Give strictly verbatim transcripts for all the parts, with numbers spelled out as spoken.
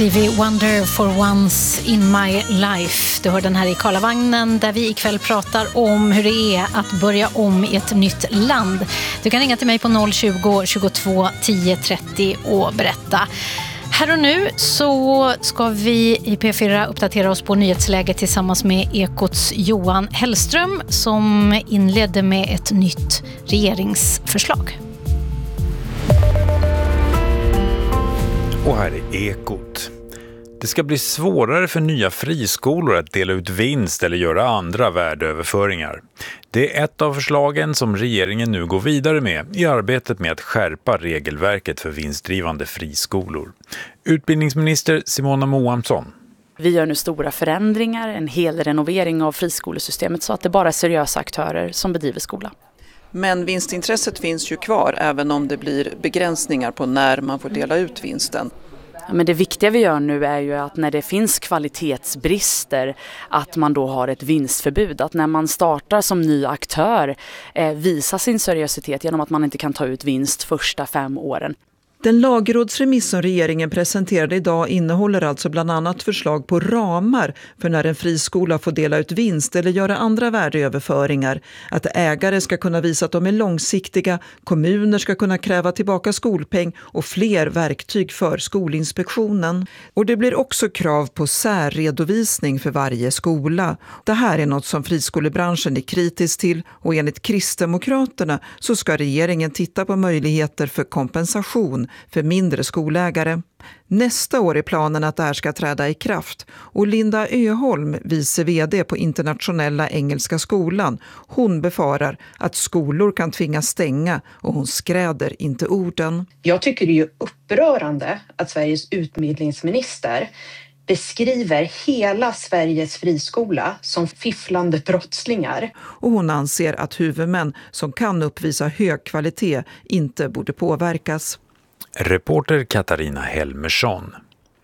Vi Wonder for Once in My Life. Du hör den här i Karlavagnen där vi ikväll pratar om hur det är att börja om i ett nytt land. Du kan ringa till mig på noll tjugo, tjugotvå, tio trettio och berätta. Här och nu så ska vi i P fyra uppdatera oss på nyhetsläget tillsammans med Ekots Johan Hellström som inledde med ett nytt regeringsförslag. Och här är Ekot. Det ska bli svårare för nya friskolor att dela ut vinst eller göra andra värdeöverföringar. Det är ett av förslagen som regeringen nu går vidare med i arbetet med att skärpa regelverket för vinstdrivande friskolor. Utbildningsminister Simona Moamsson. Vi gör nu stora förändringar, en hel renovering av friskolesystemet så att det bara är seriösa aktörer som bedriver skola. Men vinstintresset finns ju kvar även om det blir begränsningar på när man får dela ut vinsten. Men det viktiga vi gör nu är ju att när det finns kvalitetsbrister att man då har ett vinstförbud. Att när man startar som ny aktör eh, visa sin seriositet genom att man inte kan ta ut vinst första fem åren. Den lagrådsremiss som regeringen presenterade idag innehåller alltså bland annat förslag på ramar för när en friskola får dela ut vinst eller göra andra värdeöverföringar. Att ägare ska kunna visa att de är långsiktiga, kommuner ska kunna kräva tillbaka skolpeng och fler verktyg för Skolinspektionen. Och det blir också krav på särredovisning för varje skola. Det här är något som friskolebranschen är kritisk till och enligt Kristdemokraterna så ska regeringen titta på möjligheter för kompensation för mindre skolägare. Nästa år är planen att det här ska träda i kraft och Linda Öholm, vice vd på Internationella Engelska skolan, hon befarar att skolor kan tvingas stänga och hon skräder inte orden. Jag tycker det är ju upprörande att Sveriges utbildningsminister beskriver hela Sveriges friskola som fifflande brottslingar. Och hon anser att huvudmän som kan uppvisa hög kvalitet inte borde påverkas. Reporter Katarina Helmersson.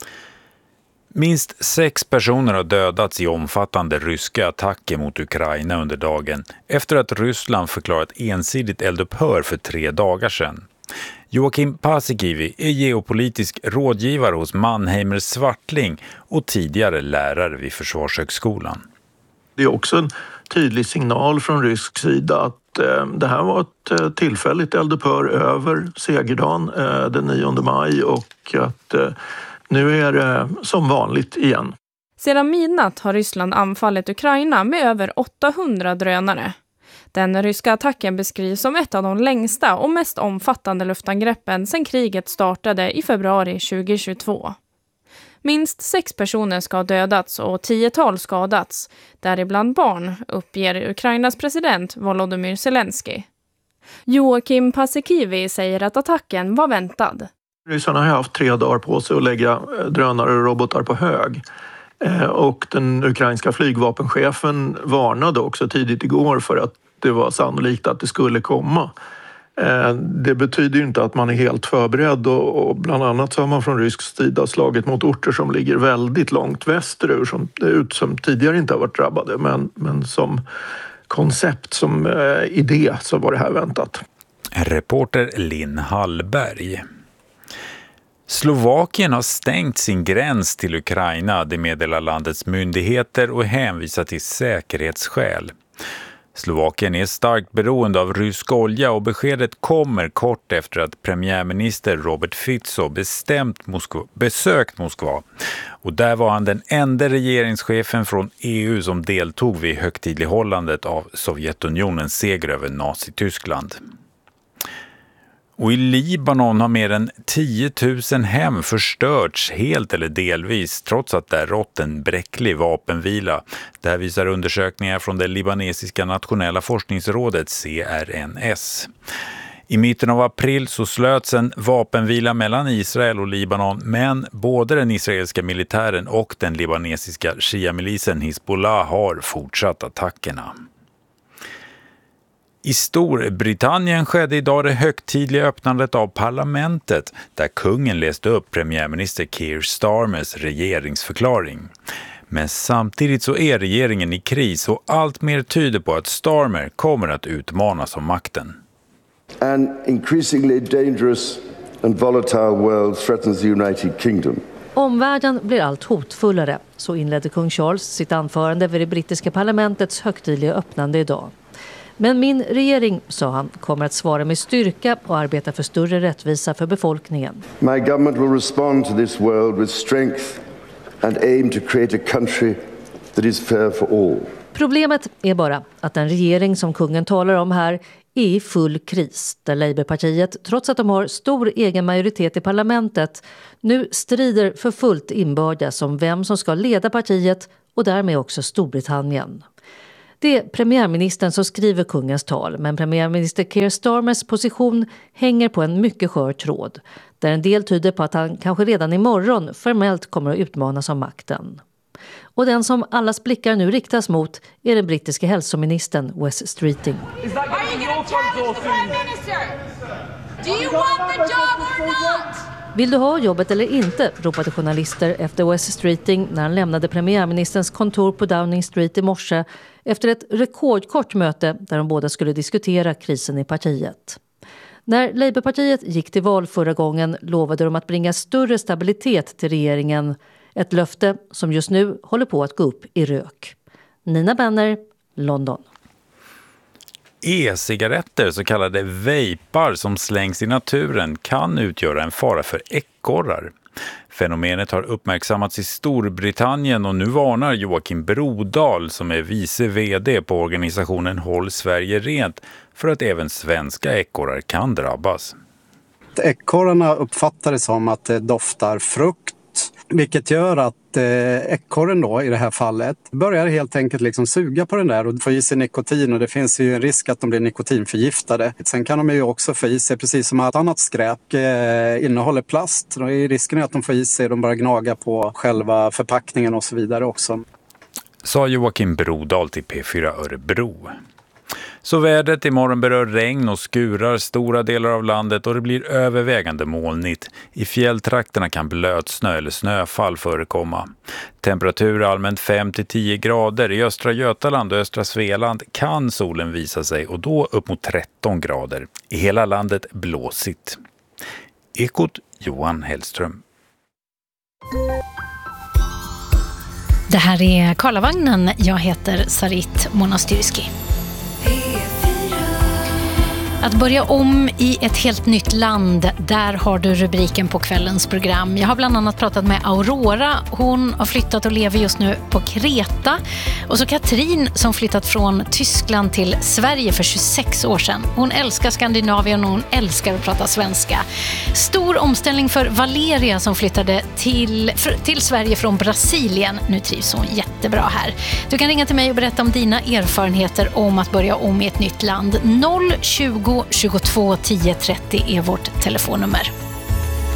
Minst sex personer har dödats i omfattande ryska attacker mot Ukraina under dagen efter att Ryssland förklarat ensidigt eldupphör för tre dagar sedan. Joakim Paasikivi är geopolitisk rådgivare hos Mannheimer Swartling och tidigare lärare vid Försvarshögskolan. Det är också en tydlig signal från rysk sida att det här var ett tillfälligt eldupphör över segerdagen den nionde maj och att nu är det som vanligt igen. Sedan midnatt har Ryssland anfallit Ukraina med över åttahundra drönare. Den ryska attacken beskrivs som ett av de längsta och mest omfattande luftangreppen sedan kriget startade i februari tjugohundratjugotvå. Minst sex personer ska ha dödats och tiotal skadats, däribland barn, uppger Ukrainas president Volodymyr Zelensky. Joakim Paasikivi säger att attacken var väntad. Ryssarna har haft tre dagar på sig att lägga drönare och robotar på hög. Och den ukrainska flygvapenchefen varnade också tidigt igår för att det var sannolikt att det skulle komma. Det betyder ju inte att man är helt förberedd och bland annat så har man från rysk sida slagit mot orter som ligger väldigt långt västerur som, ut, som tidigare inte har varit drabbade men, men som koncept, som eh, idé så var det här väntat. Reporter Linn Hallberg. Slovakien har stängt sin gräns till Ukraina, det meddelar landets myndigheter och hänvisar till säkerhetsskäl. Slovakien är starkt beroende av rysk olja och beskedet kommer kort efter att premiärminister Robert Fico bestämt Moskva, besökt Moskva. Och där var han den enda regeringschefen från E U som deltog vid högtidlighållandet av Sovjetunionens seger över Nazityskland. Och i Libanon har mer än tio tusen hem förstörts helt eller delvis trots att det rått en bräcklig vapenvila. Det här visar undersökningar från det libanesiska nationella forskningsrådet C R N S. I mitten av april så slöts en vapenvila mellan Israel och Libanon, men både den israeliska militären och den libanesiska shia-milisen Hizbollah har fortsatt attackerna. I Storbritannien skedde idag det högtidliga öppnandet av parlamentet där kungen läste upp premiärminister Keir Starmers regeringsförklaring. Men samtidigt så är regeringen i kris och allt mer tyder på att Starmer kommer att utmanas om makten. An increasingly dangerous and volatile world threatens the United Kingdom. Omvärlden blir allt hotfullare, så inledde kung Charles sitt anförande vid det brittiska parlamentets högtidliga öppnande idag. Men min regering, sa han, kommer att svara med styrka och arbeta för större rättvisa för befolkningen. My government will respond to this world with strength and aim to create a country that is fair for all. Problemet är bara att den regering som kungen talar om här är i full kris, där Labourpartiet, trots att de har stor egen majoritet i parlamentet, nu strider för fullt inbördes om vem som ska leda partiet och därmed också Storbritannien. Det är premiärministern som skriver kungens tal, men premiärminister Keir Starmers position hänger på en mycket skör tråd, där en del tyder på att han kanske redan imorgon formellt kommer att utmanas av makten. Och den som allas blickar nu riktas mot är den brittiska hälsoministern Wes Streeting. Vill du ha jobbet eller inte, ropade journalister efter Wes Streeting när han lämnade premiärministerns kontor på Downing Street i morse efter ett rekordkort möte där de båda skulle diskutera krisen i partiet. När Labourpartiet gick till val förra gången lovade de att bringa större stabilitet till regeringen. Ett löfte som just nu håller på att gå upp i rök. Nina Benner, London. E-cigaretter, så kallade vejpar som slängs i naturen, kan utgöra en fara för ekorrar. Fenomenet har uppmärksammats i Storbritannien och nu varnar Joakim Brodal, som är vice vd på organisationen Håll Sverige Rent, för att även svenska ekorrar kan drabbas. Ekorrarna uppfattar det som att det doftar frukt, vilket gör att eh, ekorren då i det här fallet börjar helt enkelt liksom suga på den där och få i sig nikotin, och det finns ju en risk att de blir nikotinförgiftade. Sen kan de ju också få i sig, precis som att annat skräp eh, innehåller plast. Då är risken att de får i sig, de börjar gnaga på själva förpackningen och så vidare också. Sa Joakim Brodal till P fyra Örebro. Så vädret imorgon berör regn och skurar stora delar av landet och det blir övervägande molnigt. I fjälltrakterna kan blötsnö eller snöfall förekomma. Temperatur allmänt fem till tio grader. I östra Götaland och östra Svealand kan solen visa sig och då upp mot tretton grader. I hela landet blåsigt. Ekot Johan Hellström. Det här är Karlavagnen. Jag heter Sarit Monastyrski. Att börja om i ett helt nytt land, där har du rubriken på kvällens program. Jag har bland annat pratat med Aurora. Hon har flyttat och lever just nu på Kreta. Och så Katrin som flyttat från Tyskland till Sverige för tjugosex år sedan. Hon älskar Skandinavien och hon älskar att prata svenska. Stor omställning för Valeria som flyttade till, för, till Sverige från Brasilien. Nu trivs hon jättebra här. Du kan ringa till mig och berätta om dina erfarenheter om att börja om i ett nytt land. noll tjugo tjugotvå tio trettio är vårt telefonnummer.